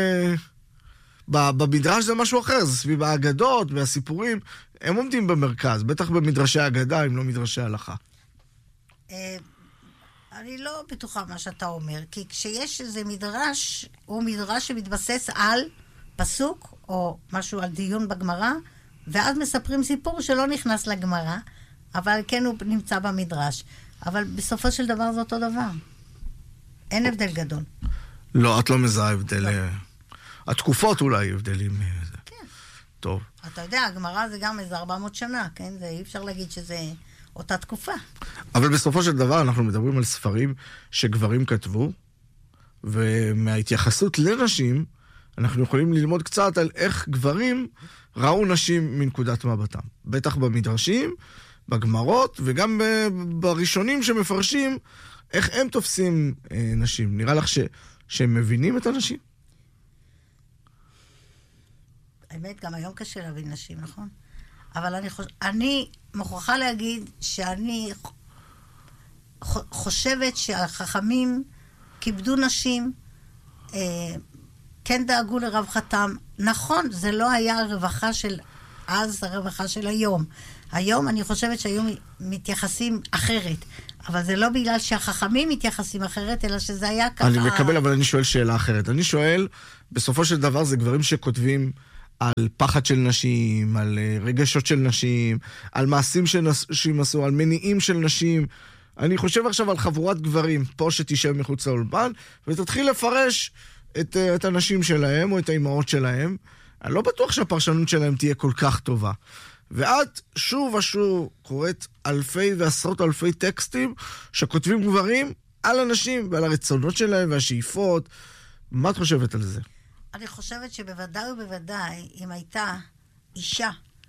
[SPEAKER 1] במדרש זה משהו אחר, זה סביב האגדות והסיפורים. הם עומדים במרכז, בטח במדרשי האגדה, אם לא מדרשי ההלכה.
[SPEAKER 2] אני לא בטוחה מה שאתה אומר, כי כשיש איזה מדרש, הוא מדרש שמתבסס על פסוק, או משהו על דיון בגמרא, ואז מספרים סיפור שלא נכנס לגמרא, אבל כן הוא נמצא במדרש. אבל בסופו של דבר זה אותו דבר. אין הבדל גדול.
[SPEAKER 1] לא, את לא מזהה הבדל. לא. התקופות אולי הבדלים.
[SPEAKER 2] כן.
[SPEAKER 1] טוב.
[SPEAKER 2] אתה יודע, הגמרא זה גם איזה 400 שנה, כן? זה אי אפשר להגיד שזה אותה תקופה.
[SPEAKER 1] אבל בסופו של דבר אנחנו מדברים על ספרים שגברים כתבו, ומההתייחסות לנשים, אנחנו יכולים ללמוד קצת על איך גברים ראו נשים מנקודת מבטם. בטח במדרשים, בגמרות, וגם בראשונים שמפרשים איך הם תופסים נשים. נראה לך שהם מבינים את הנשים?
[SPEAKER 2] האמת, גם היום קשה להבין נשים, נכון? אבל אני מוכרחה להגיד שאני חושבת שהחכמים כיבדו נשים, כן דאגו לרווחתם. נכון, זה לא היה רווחה של אז הרווחה של היום. היום אני חושבת שהיום מתייחסים אחרת. אבל זה לא בגלל שהחכמים מתייחסים אחרת, אלא שזה היה ככה...
[SPEAKER 1] אני מקבל, אבל אני שואל שאלה אחרת. אני שואל, בסופו של דבר זה גברים שכותבים על פחד של נשים, על רגשות של נשים, על מעשים שנשים עשו, על מניעים של נשים. אני חושב עכשיו על חבורת גברים, פה שתישב מחוץ לאולפן, ותתחיל לפרש את הנשים שלהם או את האימהות שלהם. אני לא בטוח שהפרשנות שלהם תהיה כל כך טובה. ואת שוב ושוב קוראת אלפי ועשרות אלפי טקסטים שכותבים גברים על אנשים ועל הרצונות שלהם והשאיפות. מה את חושבת על זה?
[SPEAKER 2] אני חושבת שבוודאי ובוודאי, אם הייתה אישה,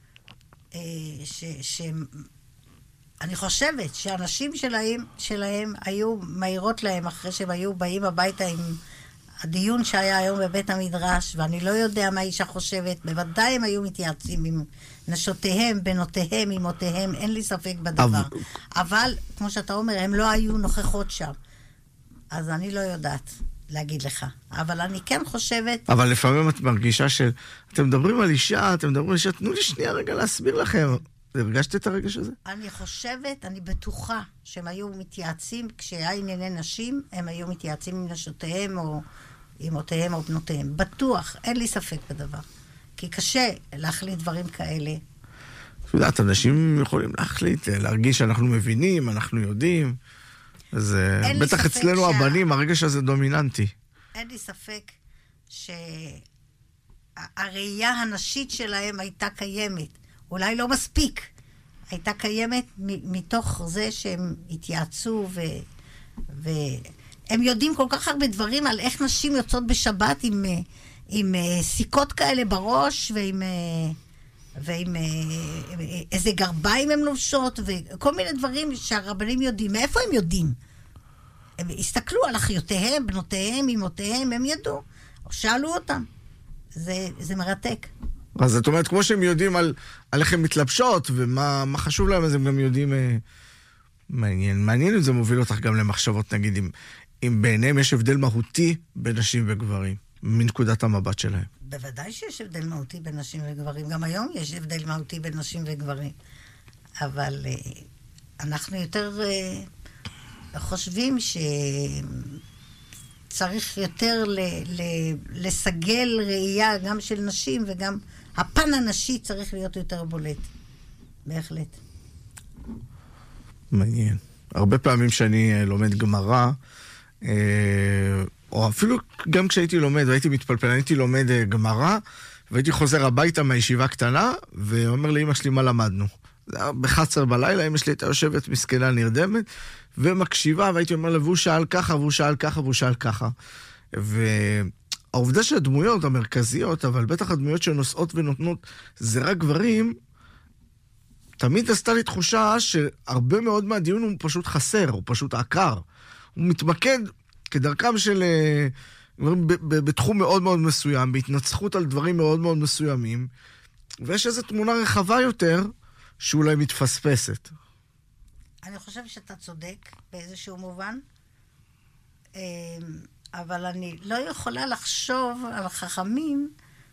[SPEAKER 2] אני חושבת שהנשים שלהם היו מהירות להם אחרי שהם היו באים הביתה עם הדיון שהיה היום בבית המדרש, ואני לא יודע מה אישה חושבת, בוודאי הם היו מתייעצים עם נשותיהם, בנותיהם, אמותיהם, אין לי ספק בדבר. אבל, כמו שאתה אומר, הם לא היו נוכחות שם. אז אני לא יודעת להגיד לך. אבל אני כן חושבת...
[SPEAKER 1] אבל לפעמים את מרגישה שאתם מדברים על אישה, תנו לי שנייה רגע להסביר לכם. הרגשת את הרגש הזה?
[SPEAKER 2] אני חושבת, אני בטוחה שהם היו מתייעצים, כשהיה ענייני נשים, הם היו מתייעצים עם נשותיהם או אמותיהם או בנותיהם. בטוח, אין לי ספק בדבר. כי קשה להחליט דברים כאלה.
[SPEAKER 1] את יודעת, אנשים יכולים להחליט, להרגיש שאנחנו מבינים, אנחנו יודעים. אז בטח אצלנו הבנים, הרגש הזה דומיננטי.
[SPEAKER 2] אין לי ספק שהראייה הנשית שלהם הייתה קיימת. אולי לא מספיק. הייתה קיימת מתוך זה שהם התייעצו והם יודעים כל כך הרבה דברים על איך נשים יוצאות בשבת עם סיכות כאלה בראש ועם איזה גרביים הם לובשות וכל מיני דברים שהרבנים יודעים. מאיפה הם יודעים? הם הסתכלו על אחיותיהם, בנותיהם, אמותיהם, הם ידעו. או שאלו אותם. זה מרתק.
[SPEAKER 1] אז זאת אומרת, כמו שהם יודעים על איך הם מתלבשות, ומה חשוב להם, אז הם גם יודעים... מעניין אם זה מוביל אותך גם למחשבות, נגיד, אם בעיניהם יש הבדל מהותי בין נשים וגברים, מנקודת המבט שלהם.
[SPEAKER 2] בוודאי שיש הבדל מהותי בין נשים וגברים. גם היום יש הבדל מהותי בין נשים וגברים. אבל אנחנו יותר חושבים שצריך יותר לסגל ראייה גם של נשים וגם... הפן הנשי צריך להיות יותר בולט. בהחלט.
[SPEAKER 1] מעניין. הרבה פעמים שאני לומד גמרא, או אפילו גם כשהייתי לומד, והייתי מתפלפל, הייתי לומד גמרא, והייתי חוזר הביתה מהישיבה קטנה, ואומר לאמא שלי מה למדנו. זה היה ב-11 בלילה, אמא שלי הייתה יושבת מסכנה נרדמת, ומקשיבה, והייתי אומר לה, והוא שאל ככה, והוא שאל ככה, והוא שאל ככה. העובדה שהדמויות המרכזיות, אבל בטח הדמויות שנושאות ונותנות, זה רק גברים, תמיד עשתה לי תחושה שהרבה מאוד מהדיון הוא פשוט חסר, הוא פשוט עקר. הוא מתמקד כדרכם של... בתחום מאוד מאוד מסוים, בהתנצחות על דברים מאוד מאוד מסוימים, ויש איזו תמונה רחבה יותר, שאולי מתפספסת.
[SPEAKER 2] אני חושב שאתה צודק באיזשהו מובן, אבל אני לא יכולה לחשוב על חכמים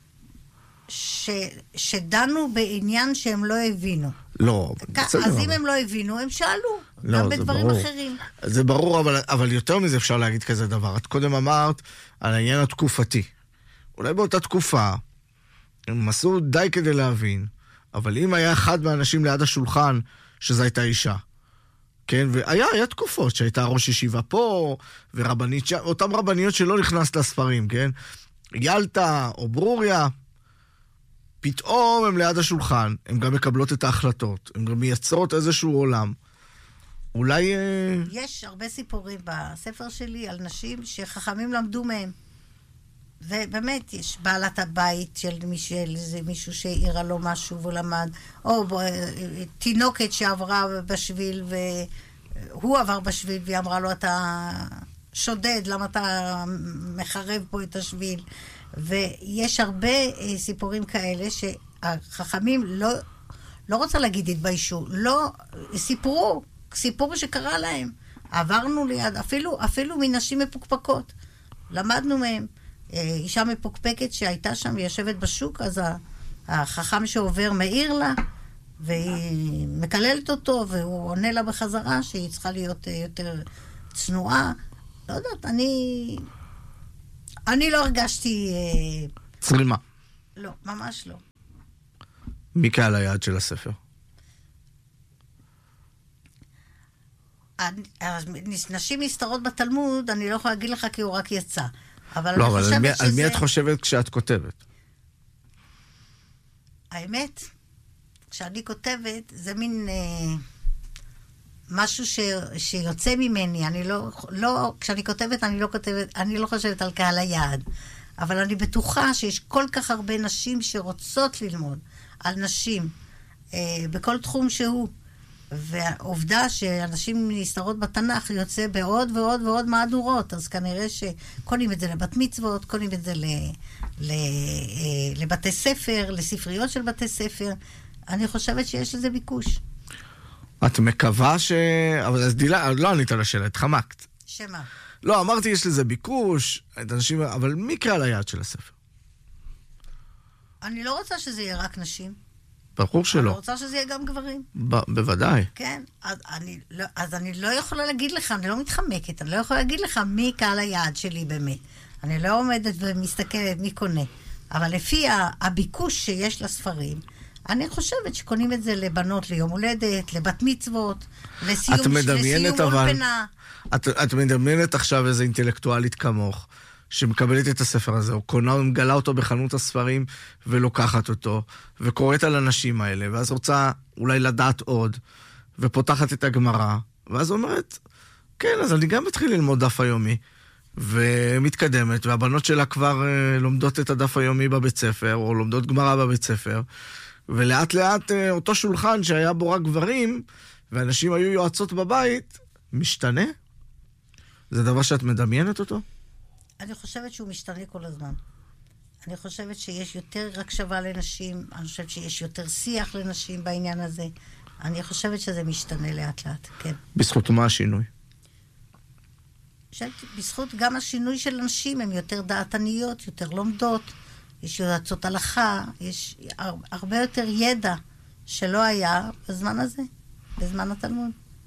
[SPEAKER 2] שדנו בעניין שהם לא הבינו.
[SPEAKER 1] לא, בסדר.
[SPEAKER 2] אז אם הם לא הבינו, הם שאלו. לא, גם בדברים ברור. אחרים.
[SPEAKER 1] זה ברור, אבל יותר מזה אפשר להגיד כזה דבר. את קודם אמרת על העניין התקופתי. אולי באותה תקופה, הם עשו די כדי להבין, אבל אם היה אחד מהאנשים ליד השולחן, שזו הייתה אישה, כן, והיה תקופות שהייתה ראש ישיבה פה, ורבנית שם, אותם רבניות שלא נכנסת לספרים, כן? ילתה או ברוריה, פתאום הם ליד השולחן, הם גם מקבלות את ההחלטות, הם גם מייצרות איזשהו עולם. אולי...
[SPEAKER 2] יש הרבה סיפורים בספר שלי על נשים שחכמים למדו מהם. ובאמת, יש בעלת הבית של מישהו שהעירה לו משהו והוא למד, או תינוקת שעברה בשביל והוא עבר בשביל והיא אמרה לו, אתה שודד, למה אתה מחרב פה את השביל? ויש הרבה סיפורים כאלה שהחכמים לא רוצה להגיד התביישו, לא סיפור שקרה להם. עברנו ליד, אפילו מנשים מפוקפקות. למדנו מהם. אישה מפוקפקת שהייתה שם ויושבת בשוק, אז החכם שעובר מעיר לה, והיא מקללת אותו, והוא עונה לה בחזרה שהיא צריכה להיות יותר צנועה. לא יודעת, אני לא הרגשתי...
[SPEAKER 1] צרימה.
[SPEAKER 2] לא, ממש לא.
[SPEAKER 1] מי קהל היעד של הספר?
[SPEAKER 2] נשים נסתרות בתלמוד, אני לא יכולה להגיד לך כי הוא רק יצא.
[SPEAKER 1] לא, אבל על מי את חושבת כשאת כותבת?
[SPEAKER 2] האמת, כשאני כותבת, זה מין משהו שיוצא ממני. כשאני כותבת, אני לא חושבת על קהל היעד. אבל אני בטוחה שיש כל כך הרבה נשים שרוצות ללמוד על נשים בכל תחום שהוא. והעובדה שאנשים נסתרות בתנ"ך יוצא בעוד ועוד ועוד מהדורות, אז כנראה שקונים את זה לבת מצוות, קונים את זה לבתי ספר, לספריות של בתי ספר. אני חושבת שיש לזה ביקוש.
[SPEAKER 1] את מקווה אבל אז לא ענית על השאלה, התחמקת.
[SPEAKER 2] שמה?
[SPEAKER 1] לא, אמרתי יש לזה ביקוש, אבל מי קהל היעד של הספר?
[SPEAKER 2] אני לא רוצה שזה יהיה רק נשים.
[SPEAKER 1] ברור שלא.
[SPEAKER 2] אני רוצה שזה יהיה גם גברים.
[SPEAKER 1] בוודאי.
[SPEAKER 2] כן, אז אני לא יכולה להגיד לך, אני לא מתחמקת, אני לא יכולה להגיד לך מי קהל היעד שלי באמת. אני לא עומדת ומסתכלת מי קונה. אבל לפי הביקוש שיש לספרים, אני חושבת שקונים את זה לבנות ליום הולדת, לבת מצוות, לסיום אולפנה.
[SPEAKER 1] את מדמיינת עכשיו איזה אינטלקטואלית כמוך, שמקבלת את הספר הזה, או מגלה אותו בחנות הספרים, ולוקחת אותו, וקוראת על הנשים האלה, ואז רוצה אולי לדעת עוד, ופותחת את הגמרא, ואז אומרת, כן, אז אני גם מתחיל ללמוד דף היומי, ומתקדמת, והבנות שלה כבר לומדות את הדף היומי בבית ספר, או לומדות גמרא בבית ספר, ולאט לאט אותו שולחן שהיה בו רק גברים, ואנשים היו יועצות בבית, משתנה? זה דבר שאת מדמיינת אותו?
[SPEAKER 2] אני חושבת שהוא משתנה כל הזמן. אני חושבת שיש יותר הקשבה לנשים, אני חושבת שיש יותר שיח לנשים בעניין הזה. אני חושבת שזה משתנה לאט לאט, כן.
[SPEAKER 1] בזכות מה השינוי?
[SPEAKER 2] בזכות גם השינוי של נשים, הן יותר דעתניות, יותר לומדות, יש יועצות הלכה, יש הרבה יותר ידע שלא היה בזמן הזה, בזמן התלמוד.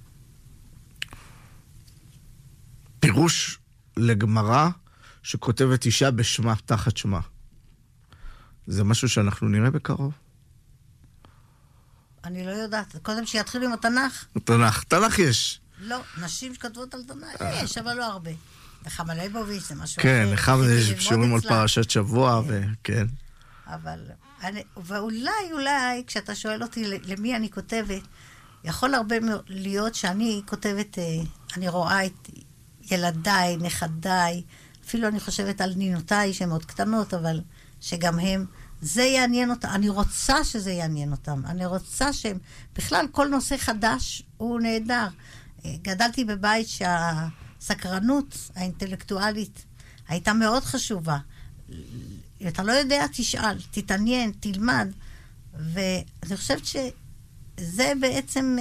[SPEAKER 1] פירוש לגמרא שכותבת אישה בשמה, תחת שמה. זה משהו שאנחנו נראה בקרוב?
[SPEAKER 2] אני לא יודעת. קודם שיתחילו עם התנ"ך.
[SPEAKER 1] תנ"ך יש.
[SPEAKER 2] לא, נשים שכתבות על תנ"ך יש, אבל לא הרבה. נחמה ליבוביץ' זה משהו
[SPEAKER 1] כן, נחמה זה קשורים על פרשת שבוע, וכן.
[SPEAKER 2] אבל, ואולי, כשאתה שואל אותי למי אני כותבת, יכול הרבה להיות שאני כותבת, אני רואה את ילדיי, נכדיי, אפילו אני חושבת על נינותיי שהן מאוד קטנות, אבל שגם הם, זה יעניין אותם. אני רוצה שזה יעניין אותם. אני רוצה שהם, בכלל כל נושא חדש הוא נהדר. גדלתי בבית שהסקרנות האינטלקטואלית הייתה מאוד חשובה. אתה לא יודע, תשאל, תתעניין, תלמד. ואני חושבת שזה בעצם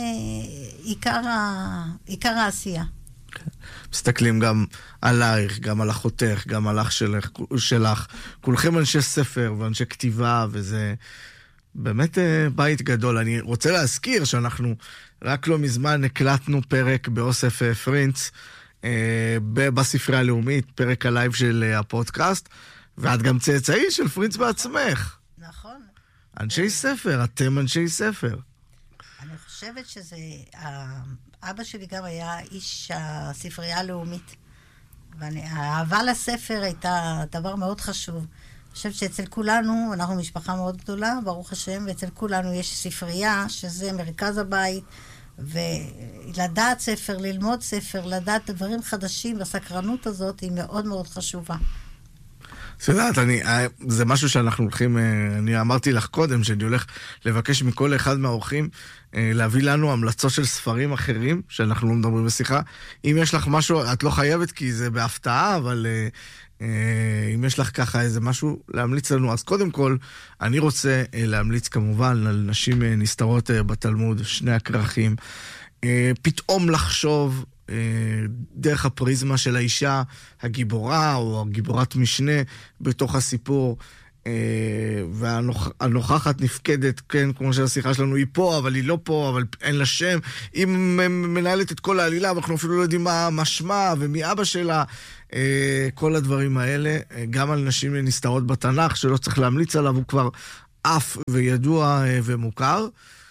[SPEAKER 2] עיקר העשייה.
[SPEAKER 1] מסתכלים גם עלייך, גם על אחותך, גם על אח שלך. כולכם אנשי ספר ואנשי כתיבה, וזה באמת בית גדול. אני רוצה להזכיר שאנחנו רק לא מזמן הקלטנו פרק באוסף פרינץ, בספרייה הלאומית, פרק הלייב של הפודקאסט, ואת גם צאצאי של פרינץ בעצמך.
[SPEAKER 2] נכון.
[SPEAKER 1] אנשי ספר, אתם אנשי ספר.
[SPEAKER 2] אני חושבת שזה... אבא שלי גם היה איש הספרייה הלאומית. והאהבה לספר הייתה דבר מאוד חשוב. אני חושבת שאצל כולנו, אנחנו משפחה מאוד גדולה, ברוך השם, ואצל כולנו יש ספרייה, שזה מרכז הבית, ולדעת ספר, ללמוד ספר, לדעת דברים חדשים, והסקרנות הזאת היא מאוד מאוד חשובה.
[SPEAKER 1] יודעת, זה משהו שאנחנו הולכים, אני אמרתי לך קודם, שאני הולך לבקש מכל אחד מהאורחים להביא לנו המלצות של ספרים אחרים, שאנחנו לא מדברים בשיחה. אם יש לך משהו, את לא חייבת כי זה בהפתעה, אבל אם יש לך ככה איזה משהו להמליץ לנו, אז קודם כל, אני רוצה להמליץ כמובן על נשים נסתרות בתלמוד, שני הכרכים, פתאום לחשוב דרך הפריזמה של האישה הגיבורה או הגיבורת משנה בתוך הסיפור, והנוכחת נפקדת, כן, כמו שהשיחה שלנו היא פה, אבל היא לא פה, אבל אין לה שם. היא מנהלת את כל העלילה, ואנחנו אפילו לא יודעים מה שמה ומי אבא שלה. כל הדברים האלה, גם על נשים נסתרות בתנ"ך, שלא צריך להמליץ עליו, הוא כבר אף וידוע ומוכר.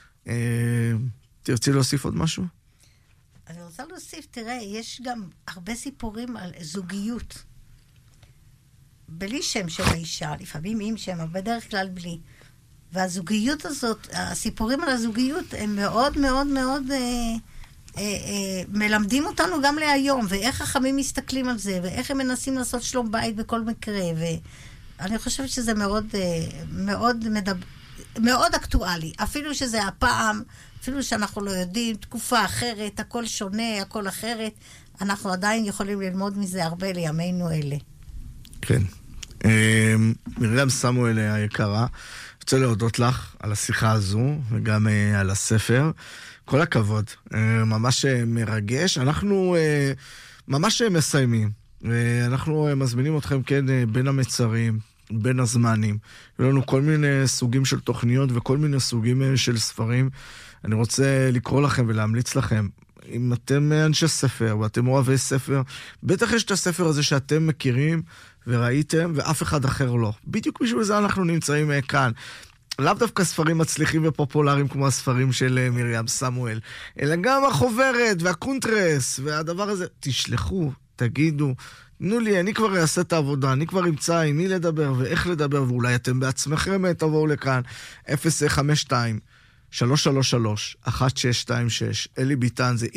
[SPEAKER 1] תרצי להוסיף עוד משהו?
[SPEAKER 2] אני רוצה להוסיף, תראה, יש גם הרבה סיפורים על זוגיות. בלי שם של האישה, לפעמים עם שם, אבל בדרך כלל בלי. והזוגיות הזאת, הסיפורים על הזוגיות, הם מאוד מאוד מאוד מלמדים אותנו גם להיום, ואיך החכמים מסתכלים על זה, ואיך הם מנסים לעשות שלום בית בכל מקרה, ואני חושבת שזה מאוד אקטואלי. אפילו שזה הפעם, אפילו שאנחנו לא יודעים, תקופה אחרת, הכל שונה, הכל אחרת, אנחנו עדיין יכולים ללמוד מזה הרבה לימינו אלה.
[SPEAKER 1] כן. מרים סמואל היקרה, רוצה להודות לך על השיחה הזו וגם על הספר. כל הכבוד, ממש מרגש. אנחנו ממש מסיימים, ואנחנו מזמינים אתכם, כן, בין המצרים, בין הזמנים. יש לנו כל מיני סוגים של תוכניות וכל מיני סוגים של ספרים. אני רוצה לקרוא לכם ולהמליץ לכם, אם אתם אנשי ספר ואתם אוהבי ספר, בטח יש את הספר הזה שאתם מכירים וראיתם, ואף אחד אחר לא. בדיוק בשביל זה אנחנו נמצאים כאן. לאו דווקא ספרים מצליחים ופופולריים כמו הספרים של מרים סמואל, אלא גם החוברת והקונטרס והדבר הזה. תשלחו, תגידו, תנו לי, אני כבר אעשה את העבודה, אני כבר אמצא עם מי לדבר ואיך לדבר, ואולי אתם בעצמכם תבואו לכאן. 052-333-1626, אלי ביטן, זה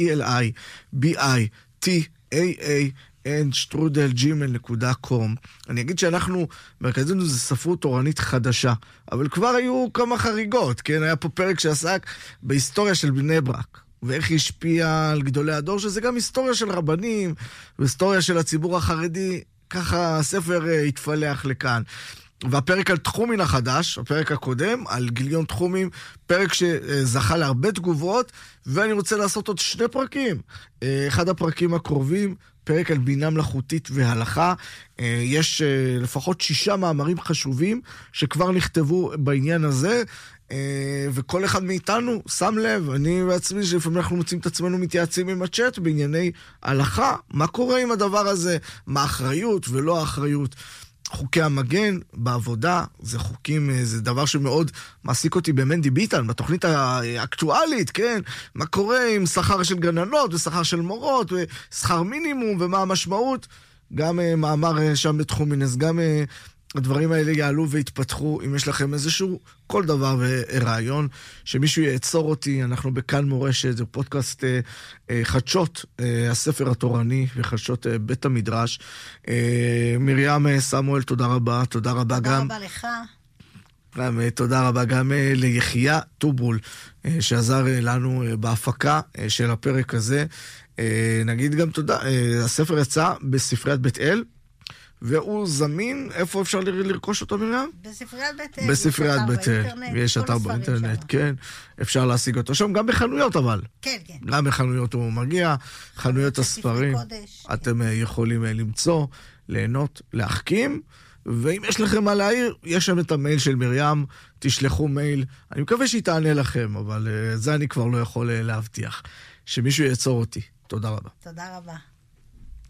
[SPEAKER 1] eli.bitan.gmail.com. אני אגיד שאנחנו, מרכזנו זה ספרות תורנית חדשה, אבל כבר היו כמה חריגות, כן? היה פה פרק שעסק בהיסטוריה של בני ברק, ואיך היא השפיעה על גדולי הדור, שזה גם היסטוריה של רבנים, והיסטוריה של הציבור החרדי, ככה הספר התפלח לכאן. והפרק על תחומין החדש, הפרק הקודם, על גיליון תחומים, פרק שזכה להרבה תגובות, ואני רוצה לעשות עוד 2 פרקים. אחד הפרקים הקרובים, פרק על בינה מלאכותית והלכה. יש לפחות 6 מאמרים חשובים שכבר נכתבו בעניין הזה, וכל אחד מאיתנו שם לב, אני בעצמי שלפעמים אנחנו מוצאים את עצמנו מתייעצים עם הצ'אט בענייני הלכה, מה קורה עם הדבר הזה, מה האחריות ולא האחריות. חוקי המגן בעבודה, זה חוקים, זה דבר שמאוד מעסיק אותי במנדי ביטן, בתוכנית האקטואלית, כן? מה קורה עם שכר של גננות ושכר של מורות ושכר מינימום ומה המשמעות? גם מאמר שם בתחום מינס, גם הדברים האלה יעלו והתפתחו. אם יש לכם איזשהו כל דבר ורעיון, שמישהו יעצור אותי, אנחנו בכאן מורשת, זה פודקאסט חדשות הספר התורני וחדשות בית המדרש. מרים סמואל, תודה רבה. תודה רבה גם.
[SPEAKER 2] תודה רבה לך.
[SPEAKER 1] תודה רבה גם ליחיה טובול, שעזר לנו בהפקה של הפרק הזה. נגיד גם תודה, הספר יצא בספריית בית אל, והוא זמין, איפה אפשר לרכוש אותו, מרים?
[SPEAKER 2] בספריית בית אל.
[SPEAKER 1] בספריית בית אל. יש אתר באינטרנט, כן. אפשר להשיג אותו שם, גם בחנויות אבל.
[SPEAKER 2] כן, כן.
[SPEAKER 1] גם בחנויות הוא מגיע, חנויות הספרים. אתם יכולים למצוא, ליהנות, להחכים, ואם יש לכם מה להעיר, יש שם את המייל של מרים, תשלחו מייל. אני מקווה שהיא תענה לכם, אבל זה אני כבר לא יכול להבטיח. שמישהו יעצור אותי. תודה רבה.
[SPEAKER 2] תודה רבה.